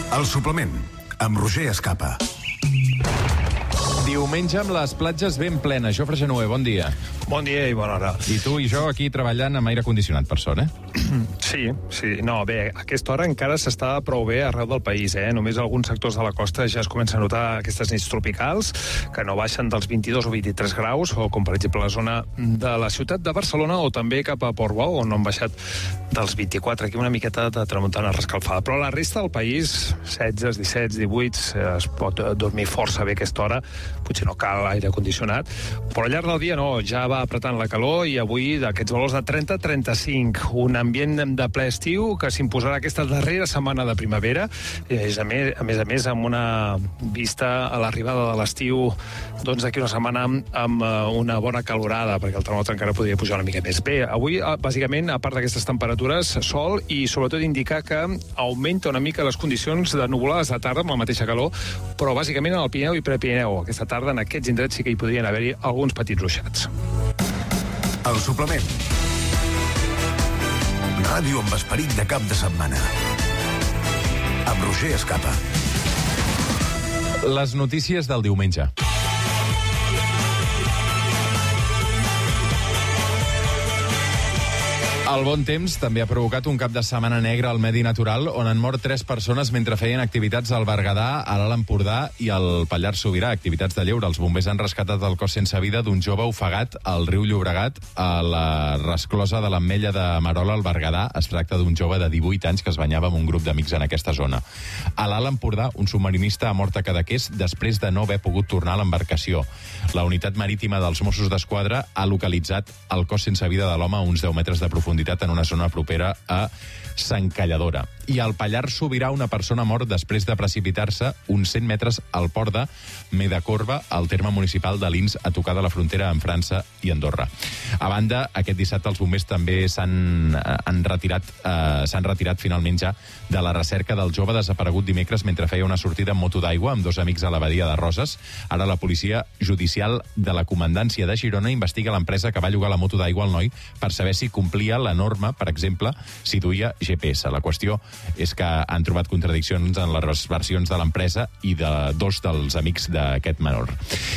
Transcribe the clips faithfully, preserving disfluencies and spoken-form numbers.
El suplement, amb Roger Escapa. Diumenge amb les platges ben plenes. Jofre Genuer, bon dia. Bon dia i bona hora. I tu i jo aquí treballant amb aire condicionat, per sort, eh? Sí, sí. No, bé, a aquesta hora encara s'està prou bé arreu del país, eh? Només alguns sectors de la costa ja es comença a notar aquestes nits tropicals, que no baixen dels vint-i-dos o vint-i-tres graus, o com per exemple la zona de la ciutat de Barcelona o també cap a Portbou, on no han baixat dels vint-i-quatre, aquí una miqueta de tramuntana rescalfada. Però la resta del país, setze, disset, divuit, es pot dormir força bé a aquesta hora, potser no cal aire condicionat, però al llarg del dia no, ja va apretant la calor i avui d'aquests valors de trenta a trenta-cinc, un ambient de ple estiu que s'imposarà aquesta darrera setmana de primavera, i a més a més, a més amb una vista a l'arribada de l'estiu doncs d'aquí una setmana amb una bona calorada, perquè el termòmetre encara podria pujar una mica més. Bé, avui bàsicament, a part d'aquestes temperatures, sol i sobretot indicar que augmenta una mica les condicions de nuvolades de tarda amb la mateixa calor, però bàsicament en el Pirineu i Prepirineu. Aquesta tarda en aquests indrets sí que hi podrien haver-hi alguns petits ruixats. El suplement. Ràdio amb esperit de cap de setmana. Amb Roger Escapa. Les notícies del diumenge. El bon temps també ha provocat un cap de setmana negre al medi natural, on han mort tres persones mentre feien activitats al Berguedà, a l'Alt Empordà i al Pallars Sobirà, activitats de lleure. Els bombers han rescatat el cos sense vida d'un jove ofegat al riu Llobregat, a la resclosa de l'Ametlla de Merola, al Berguedà. Es tracta d'un jove de divuit anys que es banyava amb un grup d'amics en aquesta zona. A l'Alt Empordà, un submarinista ha mort a Cadaqués després de no haver pogut tornar a l'embarcació. La unitat marítima dels Mossos d'Esquadra ha localitzat el cos sense vida de l'home a uns deu metres de profunditat en una zona propera a Sant Calladora. I al Pallars Sobirà, una persona mort després de precipitar-se uns cent metres al port de Medacorba, al terme municipal de Lins, a tocar de la frontera amb França i Andorra. A banda, aquest dissabte els bombers també s'han han retirat eh, s'han retirat finalment ja de la recerca del jove desaparegut dimecres mentre feia una sortida en moto d'aigua amb dos amics a la badia de Roses. Ara la policia judicial de la comandància de Girona investiga l'empresa que va llogar la moto d'aigua al noi per saber si complia la norma, per exemple, si duia G P S. La qüestió és que han trobat contradiccions en les versions de l'empresa i de dos dels amics d'aquest menor.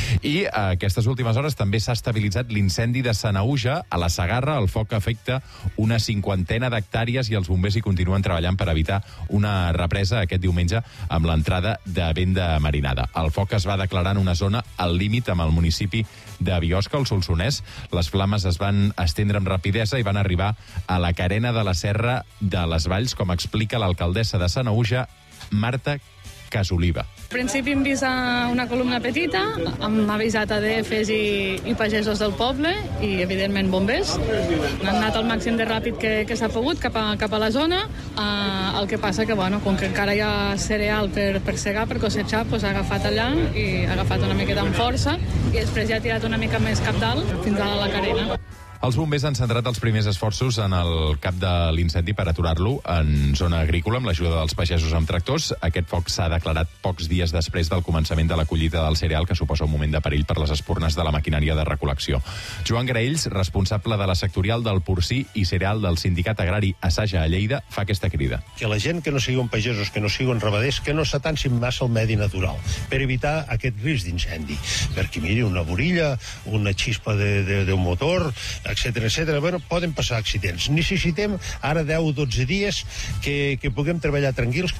I a aquestes últimes hores també s'ha estabilitzat l'incendi de Sanaüja a la Segarra. El foc afecta una cinquantena d'hectàrees i els bombers hi continuen treballant per evitar una represa aquest diumenge amb l'entrada de vent de marinada. El foc es va declarar en una zona al límit amb el municipi de Biosca, al Solsonès. Les flames es van estendre amb rapidesa i van arribar a la carena de la Serra de les Valls, com explica l'alcaldessa de Sanaüja, Marta Casoliva. Al principi hem vist una columna petita, hem avisat A D Fs i, i pagesos del poble i, evidentment, bombers. Han anat al màxim de ràpid que, que s'ha pogut cap a, cap a la zona. Uh, el que passa que, bueno, com que encara hi ha cereal per, per segar, per cosetxar, pues, ha agafat allà i ha agafat una miqueta amb força i després ja ha tirat una mica més cap dalt fins a la carena. Els bombers han centrat els primers esforços en el cap de l'incendi per aturar-lo en zona agrícola amb l'ajuda dels pagesos amb tractors. Aquest foc s'ha declarat pocs dies després del començament de la collita del cereal, que suposa un moment de perill per les espurnes de la maquinària de recol·lecció. Joan Graells, responsable de la sectorial del porcí i cereal del Sindicat Agrari Assaja a Lleida, fa aquesta crida. Que la gent que no siguin pagesos, que no siguin ramaders, que no s'atancin massa al medi natural per evitar aquest risc d'incendi. Perquè, miri, una borilla, una xispa d'un motor, etcètera, etcètera. Bueno, poden passar accidents. Necessitem ara deu o dotze dies que, que puguem treballar tranquils.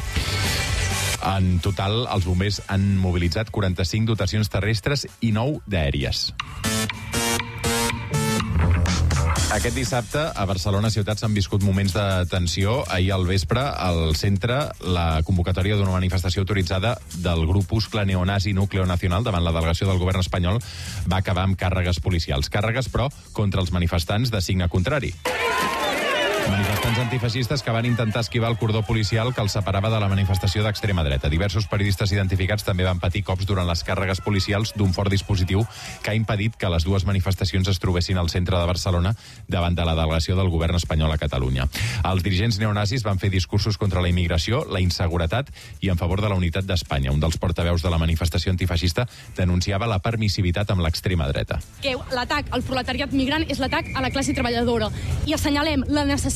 En total, els bombers han mobilitzat quaranta-cinc dotacions terrestres i nou d'aèries. Aquest dissabte, a Barcelona ciutat s'han viscut moments de tensió. Ahir al vespre, al centre, la convocatòria d'una manifestació autoritzada del grupuscle neonazi Núcleo Nacional davant la delegació del govern espanyol va acabar amb càrregues policials. Càrregues, però, contra els manifestants de signe contrari. Manifestants antifeixistes que van intentar esquivar el cordó policial que els separava de la manifestació d'extrema dreta. Diversos periodistes identificats també van patir cops durant les càrregues policials d'un fort dispositiu que ha impedit que les dues manifestacions es trobessin al centre de Barcelona davant de la delegació del govern espanyol a Catalunya. Els dirigents neonazis van fer discursos contra la immigració, la inseguretat i en favor de la unitat d'Espanya. Un dels portaveus de la manifestació antifeixista denunciava la permissivitat amb l'extrema dreta. Que l'atac al proletariat migrant és l'atac a la classe treballadora i assenyalem la necessitat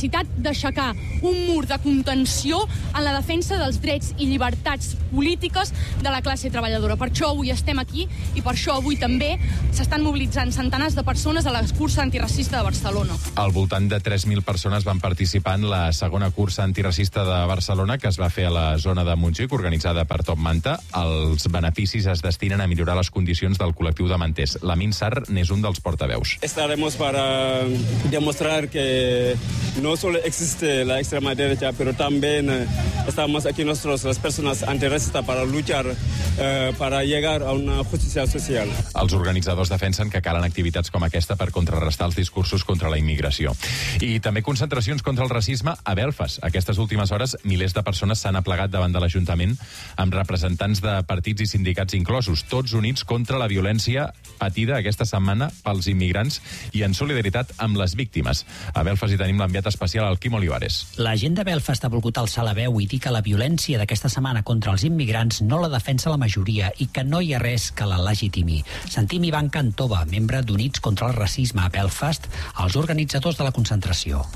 necessitat d'aixecar un mur de contenció en la defensa dels drets i llibertats polítiques de la classe treballadora. Per això avui estem aquí i per això avui també s'estan mobilitzant centenars de persones a la cursa antiracista de Barcelona. Al voltant de tres mil persones van participar en la segona cursa antiracista de Barcelona que es va fer a la zona de Montjuïc, organitzada per Top Manta. Els beneficis es destinen a millorar les condicions del col·lectiu de manters. Lamin Sarr n'és un dels portaveus. Estaremos para demostrar que no solo existe la extrema derecha, pero también estamos aquí nosotros, las personas antiracistas, para luchar, eh, para llegar a una justicia social. Els organitzadors defensen que calen activitats com aquesta per contrarrestar els discursos contra la immigració. I també concentracions contra el racisme a Belfast. Aquestes últimes hores, milers de persones s'han aplegat davant de l'Ajuntament amb representants de partits i sindicats inclosos, tots units contra la violència patida aquesta setmana pels immigrants i en solidaritat amb les víctimes. A Belfast hi tenim l'enviat especial, el Quim Olivares. La gent de Belfast ha volgut alçar la veu i dir que la violència d'aquesta setmana contra els immigrants no la defensa la majoria i que no hi ha res que la legitimi. Sentim Ivan Cantova, membre d'Units contra el Racisme a Belfast, els organitzadors de la concentració.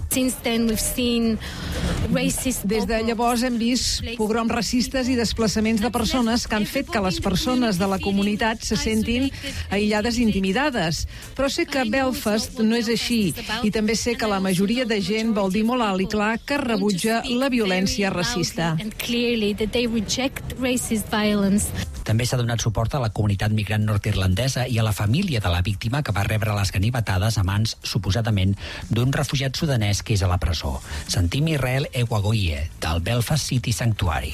Des de llavors hem vist pogroms racistes i desplaçaments de persones que han fet que les persones de la comunitat se sentin aïllades i intimidades. Però sé que Belfast no és així i també sé que la majoria de gent vol dir molt alt i clar que rebutja la violència racista. També s'ha donat suport a la comunitat migrant nord-irlandesa i a la família de la víctima que va rebre les ganivetades a mans, suposadament, d'un refugiat sudanès que és a la presó. Sentim Israel Ewagoye, del Belfast City Sanctuary.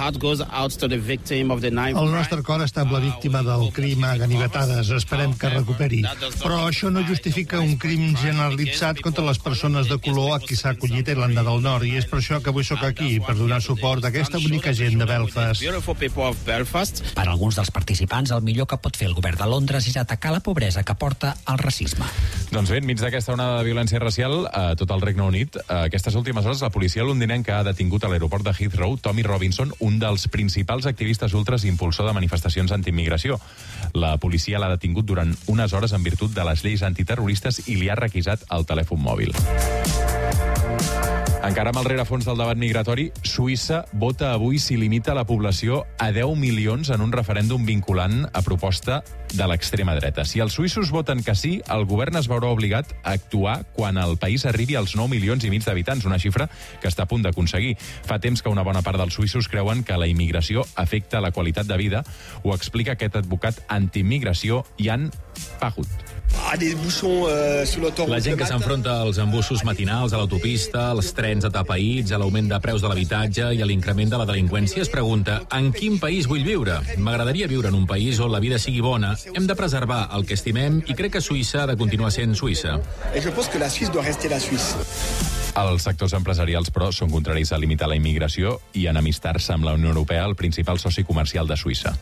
El nostre cor està amb la víctima del crim a ganivetades. Esperem que recuperi. Però això no justifica un crim generalitzat contra les persones de color a qui s'ha acollit a Irlanda del Nord. I és per això que avui sóc aquí, per donar suport a aquesta bonica gent de Belfast. Per alguns dels participants, el millor que pot fer el govern de Londres és atacar la pobresa que porta al racisme. Doncs bé, enmig d'aquesta onada de violència racial a tot el Regne Unit, aquestes últimes hores la policia londinenca ha detingut a l'aeroport de Heathrow Tommy Robinson, un dels principals activistes ultras i impulsor de manifestacions antiimmigració. La policia l'ha detingut durant unes hores en virtut de les lleis antiterroristes i li ha requisat el telèfon mòbil. Encara amb el rerefons del debat migratori, Suïssa vota avui si limita la població a deu milions en un referèndum vinculant a proposta de l'extrema dreta. Si els suïssos voten que sí, el govern es veurà obligat a actuar quan el país arribi als nou milions i mig d'habitants, una xifra que està a punt d'aconseguir. Fa temps que una bona part dels suïssos creuen que la immigració afecta la qualitat de vida. Ho explica aquest advocat antiimmigració, Jan Pahut. La gent que s'enfronta als embussos matinals a l'autopista, als trens atapeïts, a l'augment de preus de l'habitatge i a l'increment de la delinqüència es pregunta: en quin país vull viure? M'agradaria viure en un país on la vida sigui bona. Hem de preservar el que estimem i crec que Suïssa ha de continuar sent Suïssa. Els sectors empresarials, però, són contraris a limitar la immigració i enemistar-se amb la Unió Europea, el principal soci comercial de Suïssa.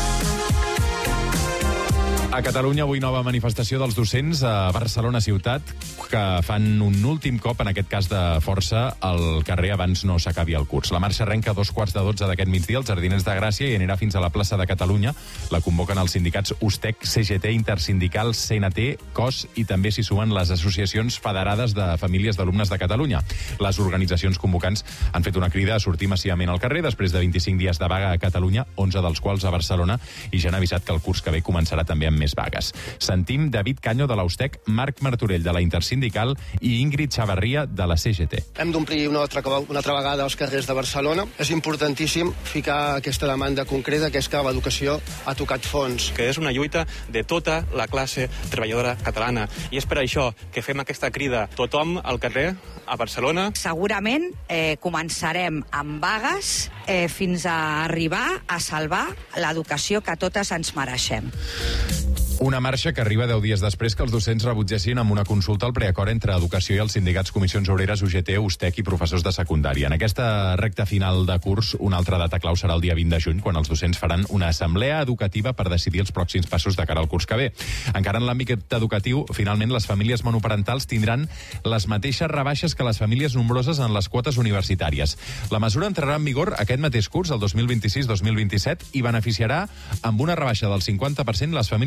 A Catalunya, avui nova manifestació dels docents a Barcelona ciutat, que fan un últim cop, en aquest cas de força, al carrer abans no s'acabi el curs. La marxa arrenca a dos quarts de dotze d'aquest migdia als Jardiners de Gràcia i anirà fins a la plaça de Catalunya. La convoquen els sindicats U S T E C, C G T, Intersindical, C N T, C O S i també s'hi sumen les associacions federades de famílies d'alumnes de Catalunya. Les organitzacions convocants han fet una crida a sortir massivament al carrer després de vint-i-cinc dies de vaga a Catalunya, onze dels quals a Barcelona, i ja han avisat que el curs que ve començarà també amb més vagues. Sentim David Caño de l'U S T E C, Marc Martorell de la Intersindical i Ingrid Xavarria de la C G T. Hem d'omplir una, una altra vegada els carrers de Barcelona. És importantíssim ficar aquesta demanda concreta, que és que l'educació ha tocat fons. Que és una lluita de tota la classe treballadora catalana. I és per això que fem aquesta crida tothom al carrer a Barcelona. Segurament eh, començarem amb vagues eh, fins a arribar a salvar l'educació que totes ens mereixem. Una marxa que arriba deu dies després que els docents rebutgessin amb una consulta al preacord entre Educació i els sindicats Comissions Obreres, U G T, U S T E C i professors de secundària. En aquesta recta final de curs, una altra data clau serà el dia vint de juny, quan els docents faran una assemblea educativa per decidir els pròxims passos de cara al curs que ve. Encara en l'àmbit educatiu, finalment, les famílies monoparentals tindran les mateixes rebaixes que les famílies nombroses en les quotes universitàries. La mesura entrarà en vigor aquest mateix curs, el dos mil vint-i-sis dos mil vint-i-set, i beneficiarà amb una rebaixa del cinquanta per cent les famílies monoparentals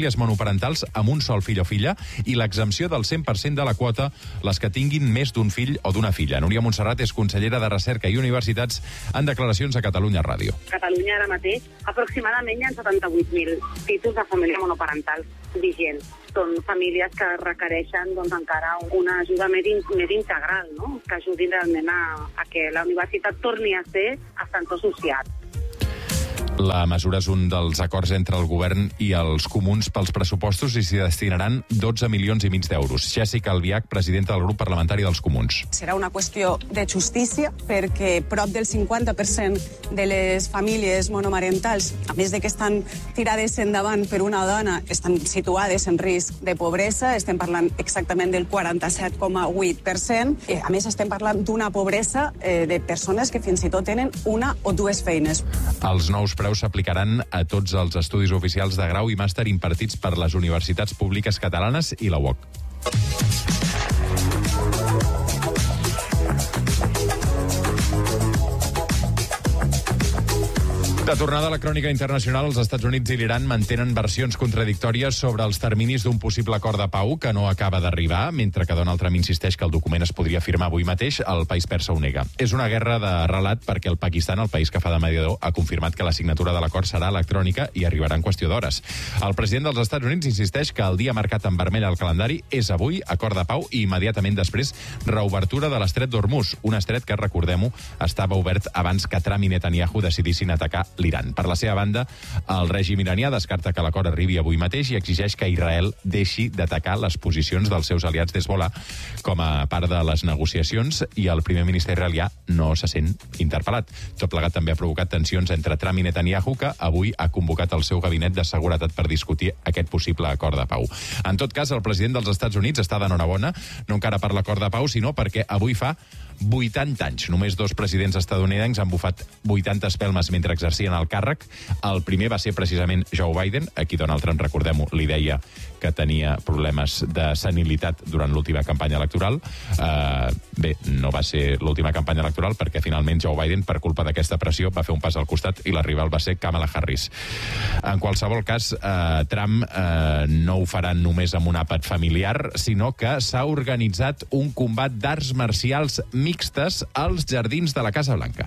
monoparentals amb un sol fill o filla i l'exempció del cent per cent de la quota les que tinguin més d'un fill o d'una filla. Núria Montserrat és consellera de Recerca i Universitats en declaracions a Catalunya Ràdio. A Catalunya ara mateix aproximadament hi ha setanta-vuit mil títols de família monoparental vigents. Són famílies que requereixen doncs, encara una ajuda més, in, més integral, no? Que ajudi realment a, a que la universitat torni a ser ascensor social. La mesura és un dels acords entre el govern i els comuns pels pressupostos i s'hi destinaran dotze milions i mig d'euros. Jessica Albiach, presidenta del grup parlamentari dels comuns. Serà una qüestió de justícia perquè prop del cinquanta per cent de les famílies monomarentals, a més de que estan tirades endavant per una dona, estan situades en risc de pobresa, estem parlant exactament del quaranta-set coma vuit per cent. A més, estem parlant d'una pobresa eh, de persones que fins i tot tenen una o dues feines. Els nous preus s'aplicaran a tots els estudis oficials de grau i màster impartits per les universitats públiques catalanes i la U O C. De tornada a la crònica internacional, els Estats Units i l'Iran mantenen versions contradictòries sobre els terminis d'un possible acord de pau que no acaba d'arribar, mentre que Donald Trump insisteix que el document es podria firmar avui mateix, el país persa ho nega. És una guerra de relat perquè el Pakistan, el país que fa de mediador, ha confirmat que la signatura de l'acord serà electrònica i arribarà en qüestió d'hores. El president dels Estats Units insisteix que el dia marcat en vermell al calendari és avui, acord de pau, i immediatament després reobertura de l'estret d'Hormuz, un estret que, recordem-ho, estava obert abans que Trump i Netanyahu decidissin atacar l'Iran. Per la seva banda, el règim iranià descarta que l'acord arribi avui mateix i exigeix que Israel deixi d'atacar les posicions dels seus aliats d'Hezbollah com a part de les negociacions, i el primer ministre israelià no se sent interpel·lat. Tot plegat també ha provocat tensions entre Trump i Netanyahu, que avui ha convocat el seu gabinet de seguretat per discutir aquest possible acord de pau. En tot cas, el president dels Estats Units està d'enhorabona, no encara per l'acord de pau, sinó perquè avui fa vuitanta anys. Només dos presidents estatunidencs han bufat vuitanta espelmes mentre exercien el càrrec. El primer va ser precisament Joe Biden, a qui Donald Trump, recordem-ho, li deia que tenia problemes de senilitat durant l'última campanya electoral. Uh, bé, no va ser l'última campanya electoral perquè finalment Joe Biden, per culpa d'aquesta pressió, va fer un pas al costat i la rival va ser Kamala Harris. En qualsevol cas, uh, Trump uh, no ho farà només amb un àpat familiar, sinó que s'ha organitzat un combat d'arts marcials mixtes als jardins de la Casa Blanca.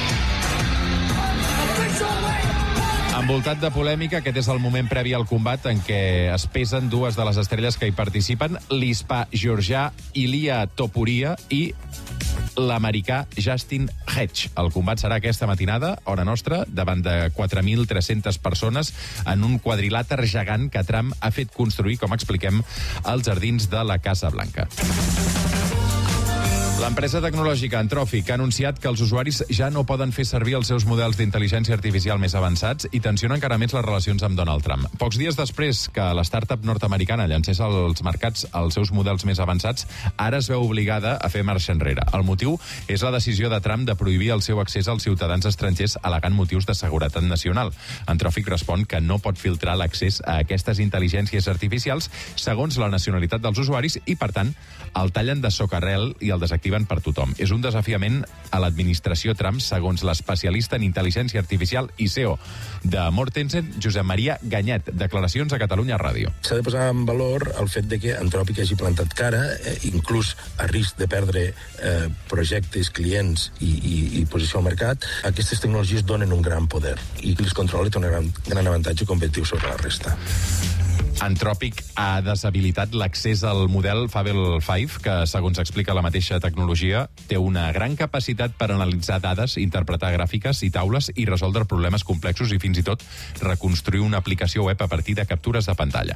Envoltat de polèmica, aquest és el moment previ al combat en què es pesen dues de les estrelles que hi participen, l'hispà georgià Ilia Topuria i l'americà Justin Hedge. El combat serà aquesta matinada, hora nostra, davant de quatre mil tres-centes persones en un quadrilàter gegant que Trump ha fet construir, com expliquem, als jardins de la Casa Blanca. L'empresa tecnològica Anthropic ha anunciat que els usuaris ja no poden fer servir els seus models d'intel·ligència artificial més avançats i tensiona encara més les relacions amb Donald Trump. Pocs dies després que la startup nord-americana llancés als mercats els seus models més avançats, ara es veu obligada a fer marxa enrere. El motiu és la decisió de Trump de prohibir el seu accés als ciutadans estrangers al·legant motius de seguretat nacional. Anthropic respon que no pot filtrar l'accés a aquestes intel·ligències artificials segons la nacionalitat dels usuaris i, per tant, el tallen de socarrel i el desactiven per tothom. És un desafiament a l'administració Trump, segons l'especialista en intel·ligència artificial i C E O de Mortensen, Josep Maria Ganyet. Declaracions a Catalunya Ràdio. S'ha de posar en valor el fet de que Anthropic hagi plantat cara, eh, inclús a risc de perdre eh, projectes, clients i, i, i posició al mercat. Aquestes tecnologies donen un gran poder i els controla té un gran, gran avantatge competitiu sobre la resta. Anthropic ha deshabilitat l'accés al model Fable cinc, que, segons explica la mateixa tecnologia, té una gran capacitat per analitzar dades, interpretar gràfiques i taules i resoldre problemes complexos i fins i tot reconstruir una aplicació web a partir de captures de pantalla.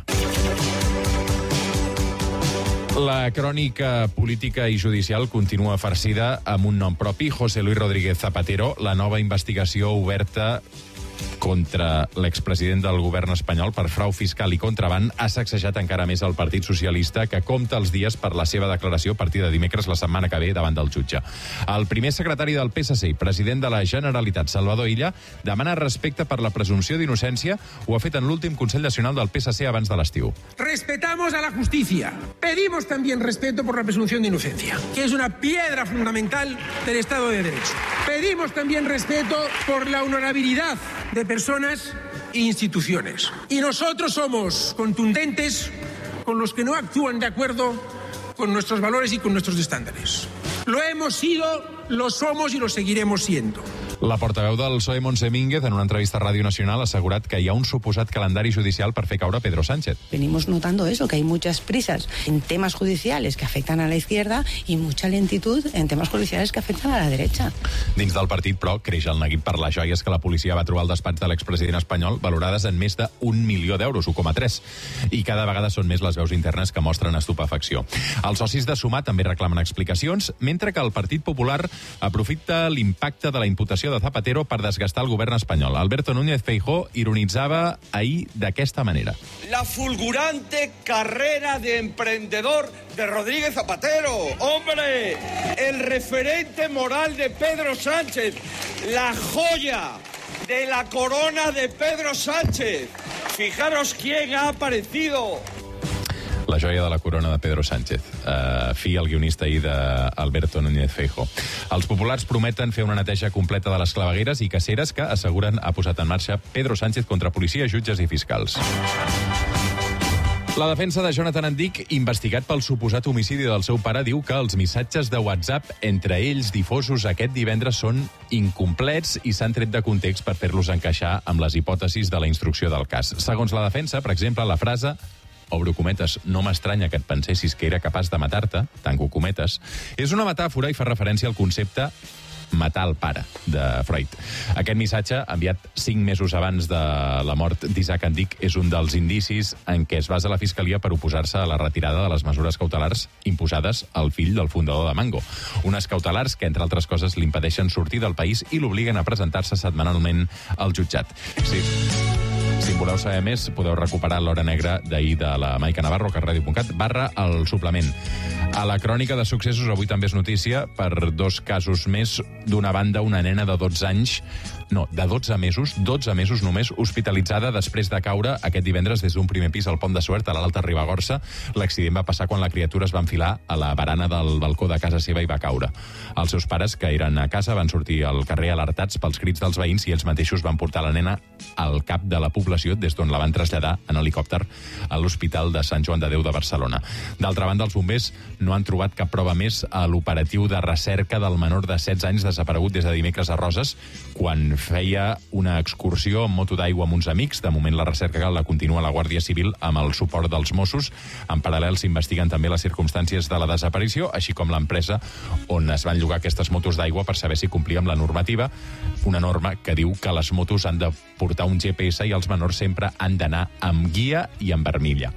La crònica política i judicial continua farcida amb un nom propi, José Luis Rodríguez Zapatero. La nova investigació oberta contra l'expresident del govern espanyol per frau fiscal i contraban ha sacsejat encara més el Partit Socialista, que compta els dies per la seva declaració a partir de dimecres la setmana que ve davant del jutge. El primer secretari del P S C i president de la Generalitat, Salvador Illa, demana respecte per la presumpció d'innocència. Ho ha fet en l'últim Consell Nacional del P S C abans de l'estiu. Respetamos a la justicia. Pedimos también respeto por la presunción de inocencia, que es una piedra fundamental del Estado de Derecho. Pedimos también respeto por la honorabilidad de personas instituciones. Y nosotros somos contundentes con los que no actúan de acuerdo con nuestros valores y con nuestros estándares. Lo hemos sido, lo somos y lo seguiremos siendo. La portaveu del P S O E, Montse Mínguez, en una entrevista a Ràdio Nacional ha assegurat que hi ha un suposat calendari judicial per fer caure Pedro Sánchez. Venimos notando eso, que hay muchas prisas en temas judiciales que afectan a la izquierda y mucha lentitud en temas judiciales que afectan a la derecha. Dins del partit, però, creix el neguit per les joies que la policia va trobar al despatx de l'expresident espanyol, valorades en més d'un milió d'euros, un coma tres. I cada vegada són més les veus internes que mostren estupefacció. Els socis de Sumar també reclamen explicacions, mentre que el Partit Popular aprofita l'impacte de la imputació de Zapatero per desgastar el govern espanyol. Alberto Núñez Feijóo ironitzava ahir d'aquesta manera. La fulgurante carrera de emprendedor de Rodríguez Zapatero. ¡Hombre! El referente moral de Pedro Sánchez. La joya de la corona de Pedro Sánchez. Fijaros quién ha aparecido. La joia de la corona de Pedro Sánchez. Uh, fi el guionista ahir d'Alberto Núñez Feijóo. Els populars prometen fer una neteja completa de les clavegueres i caceres que asseguren ha posat en marxa Pedro Sánchez contra policia, jutges i fiscals. La defensa de Jonathan Andic, investigat pel suposat homicidi del seu pare, diu que els missatges de WhatsApp entre ells difosos aquest divendres són incomplets i s'han tret de context per fer-los encaixar amb les hipòtesis de la instrucció del cas. Segons la defensa, per exemple, la frase obro cometes, no m'estranya que et pensessis que era capaç de matar-te, tanco cometes, és una metàfora i fa referència al concepte matar el pare, de Freud. Aquest missatge, enviat cinc mesos abans de la mort d'Isaac Andic, és un dels indicis en què es basa la Fiscalia per oposar-se a la retirada de les mesures cautelars imposades al fill del fundador de Mango. Unes cautelars que, entre altres coses, l'impedeixen sortir del país i l'obliguen a presentar-se setmanalment al jutjat. Sí. Si en voleu saber més, podeu recuperar l'Hora Negra d'ahir de la Maica Navarro, carradio.cat, barra el suplement. A la crònica de successos, avui també és notícia per dos casos més. D'una banda, una nena de dotze anys, no, de dotze mesos, dotze mesos només, hospitalitzada després de caure aquest divendres des d'un primer pis al Pont de Suert, a l'Alta Ribagorça. L'accident va passar quan la criatura es va enfilar a la barana del balcó de casa seva i va caure. Els seus pares, que eren a casa, van sortir al carrer alertats pels crits dels veïns i ells mateixos van portar la nena al cap de la població, des d'on la van traslladar en helicòpter a l'Hospital de Sant Joan de Déu de Barcelona. D'altra banda, els bombers no han trobat cap prova més a l'operatiu de recerca del menor de setze anys desaparegut des de dimecres a Roses, quan feia una excursió en moto d'aigua amb uns amics. De moment la recerca la continua la Guàrdia Civil amb el suport dels Mossos. En paral·lel s'investiguen també les circumstàncies de la desaparició, així com l'empresa on es van llogar aquestes motos d'aigua per saber si complia amb la normativa, una norma que diu que les motos han de portar un G P S i els menors sempre han d'anar amb guia i amb armilla.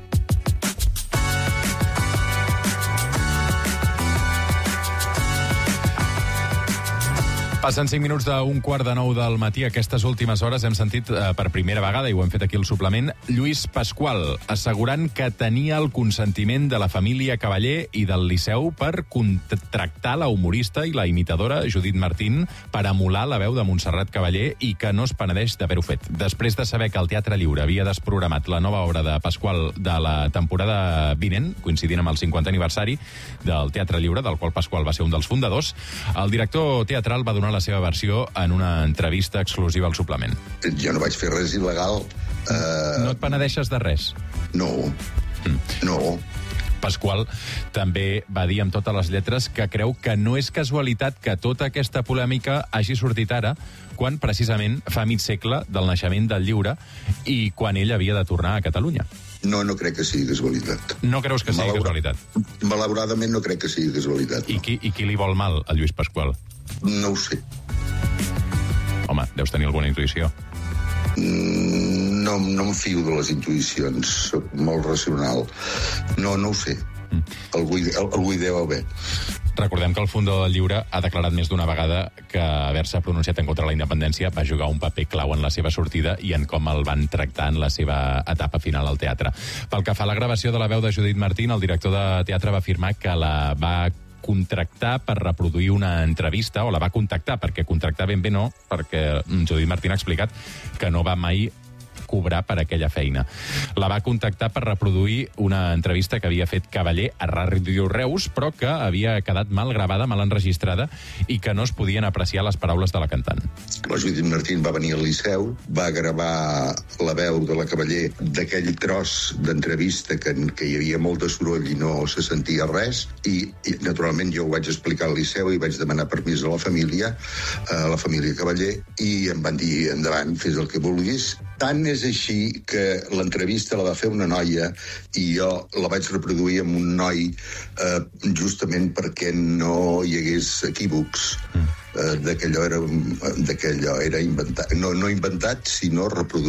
Passen cinc minuts d'un quart de nou del matí. Aquestes últimes hores hem sentit eh, per primera vegada, i ho hem fet aquí al suplement, Lluís Pasqual, assegurant que tenia el consentiment de la família Cavaller i del Liceu per contractar la humorista i la imitadora Judit Martín per emular la veu de Montserrat Cavaller i que no es penedeix d'haver-ho fet. Després de saber que el Teatre Lliure havia desprogramat la nova obra de Pasqual de la temporada vinent, coincidint amb el cinquantè aniversari del Teatre Lliure, del qual Pasqual va ser un dels fundadors, el director teatral va donar la seva versió en una entrevista exclusiva al suplement. Jo no vaig fer res il·legal. Uh... No et penedeixes de res? No, mm. no. Pasqual també va dir amb totes les lletres que creu que no és casualitat que tota aquesta polèmica hagi sortit ara, quan precisament fa mig segle del naixement del Lliure i quan ell havia de tornar a Catalunya. No, no crec que sigui casualitat. No creus que sigui Malaura... casualitat? Malauradament no crec que sigui casualitat. I qui, i qui li vol mal a Lluís Pasqual? No ho sé. Home, deus tenir alguna intuïció. Mm, no, no em fio de les intuïcions. Soc molt racional. No, no ho sé. Mm. Algú, algú hi deu haver. Recordem que el fundador del Lliure ha declarat més d'una vegada que haver-se pronunciat en contra de la independència va jugar un paper clau en la seva sortida i en com el van tractar en la seva etapa final al teatre. Pel que fa a la gravació de la veu de Judit Martín, el director de teatre va afirmar que la va contractar per reproduir una entrevista, o la va contactar, perquè contractar ben bé no, perquè Judit Martín ha explicat que no va mai cobrar per aquella feina. La va contactar per reproduir una entrevista que havia fet Cavaller a Ràdio Reus, però que havia quedat mal gravada, mal enregistrada, i que no es podien apreciar les paraules de la cantant. La Judit Martín va venir al Liceu, va gravar la veu de la Cavaller d'aquell tros d'entrevista que, que hi havia molt de soroll i no se sentia res, i, i naturalment jo ho vaig explicar al Liceu i vaig demanar permís a la família, a la família Cavaller, i em van dir, endavant, fes el que vulguis. Tant és així que l'entrevista la va fer una noia i jo la vaig reproduir amb un noi eh, justament perquè no hi hagués equívocs. Mm. Eh, de que allò era, de que allò era inventat, no, no inventat, sinó reproduït.